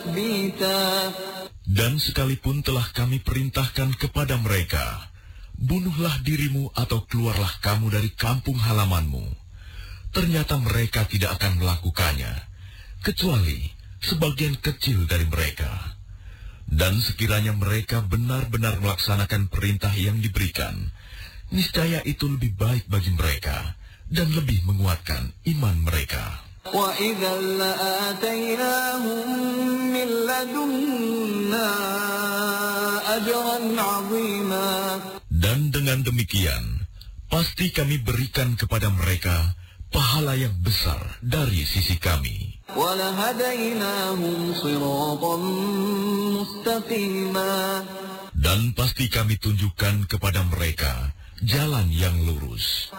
Dan sekalipun telah kami perintahkan kepada mereka, bunuhlah dirimu atau keluarlah kamu dari kampung halamanmu, ternyata mereka tidak akan melakukannya, kecuali sebagian kecil dari mereka. Dan sekiranya mereka benar-benar melaksanakan perintah yang diberikan, niscaya itu lebih baik bagi mereka dan lebih menguatkan iman mereka. وَإِذًا لَآتَيْنَاهُمْ مِنْ لَدُنَّا أَجْرًا عَظِيمًا. Dan dengan demikian, pasti kami berikan kepada mereka pahala yang besar dari sisi kami. وَلَهَدَيْنَاهُمْ صِرَاطًا مُسْتَقِيمًا. Dan pasti kami tunjukkan kepada mereka jalan yang lurus.